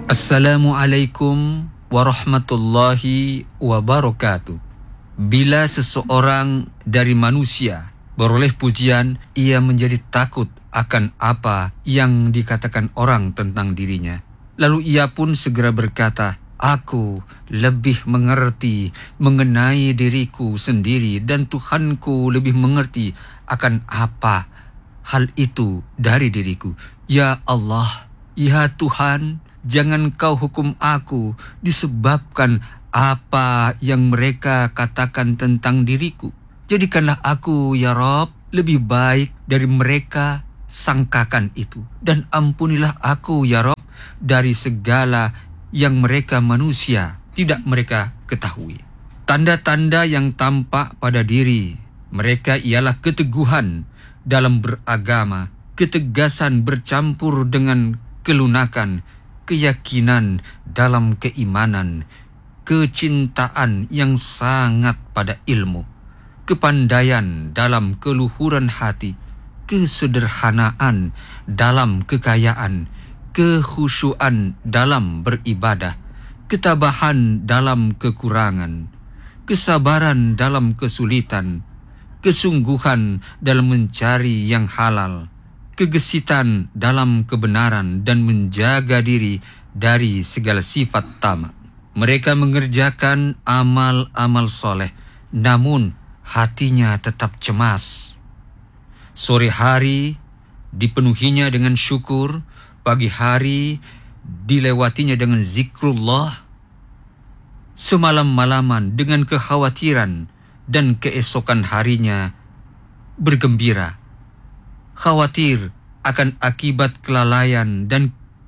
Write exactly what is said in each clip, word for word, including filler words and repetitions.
Assalamualaikum warahmatullahi wabarakatuh. Bila seseorang dari manusia beroleh pujian, ia menjadi takut akan apa yang dikatakan orang tentang dirinya. Lalu ia pun segera berkata, aku lebih mengerti mengenai diriku sendiri dan Tuhanku lebih mengerti akan apa hal itu dari diriku. Ya Allah, ya Tuhan, jangan kau hukum aku disebabkan apa yang mereka katakan tentang diriku. Jadikanlah aku, ya Rabb, lebih baik dari mereka sangkakan itu. Dan ampunilah aku, ya Rabb, dari segala yang mereka manusia tidak mereka ketahui. Tanda-tanda yang tampak pada diri mereka ialah keteguhan dalam beragama, ketegasan bercampur dengan kelunakan, keyakinan dalam keimanan, kecintaan yang sangat pada ilmu, kepandaian dalam keluhuran hati, kesederhanaan dalam kekayaan, kekhusyuan dalam beribadah, ketabahan dalam kekurangan, kesabaran dalam kesulitan, kesungguhan dalam mencari yang halal, kegesitan dalam kebenaran dan menjaga diri dari segala sifat tamak. Mereka mengerjakan amal-amal soleh, namun hatinya tetap cemas. Sore hari dipenuhinya dengan syukur, pagi hari dilewatinya dengan zikrullah, semalam-malaman dengan kekhawatiran, dan keesokan harinya bergembira, khawatir akan akibat kelalaian, dan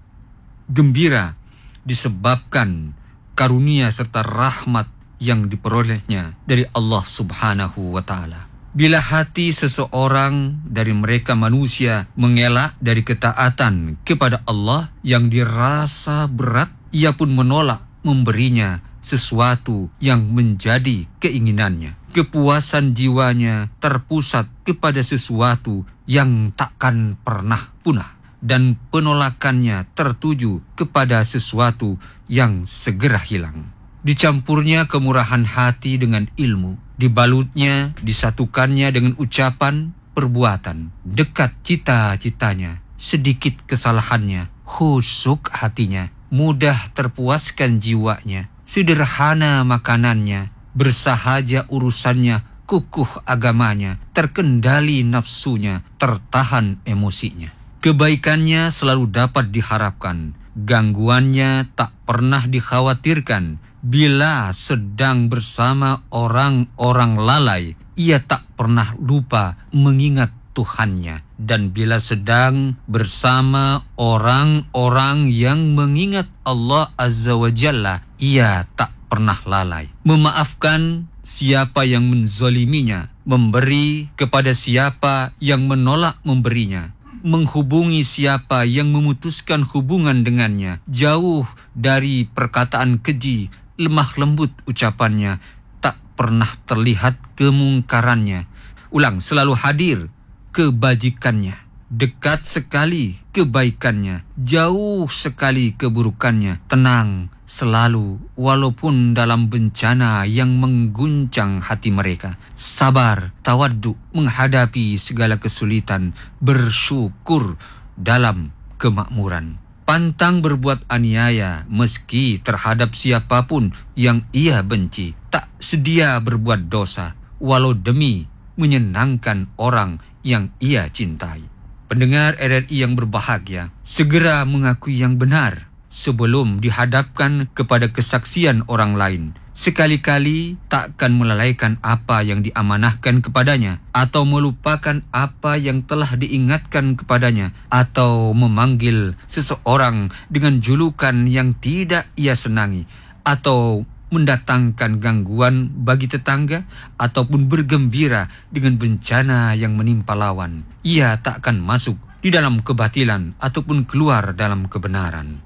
gembira disebabkan karunia serta rahmat yang diperolehnya dari Allah Subhanahu wa Ta'ala. Bila hati seseorang dari mereka manusia mengelak dari ketaatan kepada Allah yang dirasa berat, ia pun menolak memberinya sesuatu yang menjadi keinginannya. Kepuasan jiwanya terpusat kepada sesuatu yang takkan pernah punah, dan penolakannya tertuju kepada sesuatu yang segera hilang. Dicampurnya kemurahan hati dengan ilmu, dibalutnya, disatukannya dengan ucapan, perbuatan, dekat cita-citanya, sedikit kesalahannya, khusyuk hatinya, mudah terpuaskan jiwanya, sederhana makanannya, bersahaja urusannya, kukuh agamanya, terkendali nafsunya, tertahan emosinya. Kebaikannya selalu dapat diharapkan, gangguannya tak pernah dikhawatirkan. Bila sedang bersama orang-orang lalai, ia tak pernah lupa mengingat Tuhannya. Dan bila sedang bersama orang-orang yang mengingat Allah Azza wa Jalla, ia tak pernah lalai. Memaafkan siapa yang menzoliminya, memberi kepada siapa yang menolak memberinya, menghubungi siapa yang memutuskan hubungan dengannya, jauh dari perkataan keji, lemah lembut ucapannya, tak pernah terlihat kemungkarannya. Ulang, selalu hadir kebajikannya, dekat sekali kebaikannya, jauh sekali keburukannya, tenang selalu walaupun dalam bencana yang mengguncang hati mereka, sabar, tawaddu menghadapi segala kesulitan, bersyukur dalam kemakmuran, pantang berbuat aniaya meski terhadap siapapun yang ia benci, tak sedia berbuat dosa walau demi menyenangkan orang yang ia cintai. Pendengar R R I yang berbahagia, segera mengakui yang benar sebelum dihadapkan kepada kesaksian orang lain. Sekali-kali takkan melalaikan apa yang diamanahkan kepadanya, atau melupakan apa yang telah diingatkan kepadanya, atau memanggil seseorang dengan julukan yang tidak ia senangi, atau mendatangkan gangguan bagi tetangga, ataupun bergembira dengan bencana yang menimpa lawan. Ia tak akan masuk di dalam kebatilan ataupun keluar dalam kebenaran.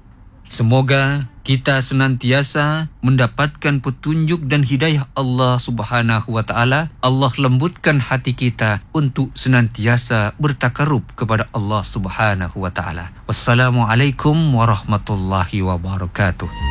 Semoga kita senantiasa mendapatkan petunjuk dan hidayah Allah Subhanahu wa taala. Allah lembutkan hati kita untuk senantiasa bertakarub kepada Allah Subhanahu wa taala. Wassalamualaikum warahmatullahi wabarakatuh.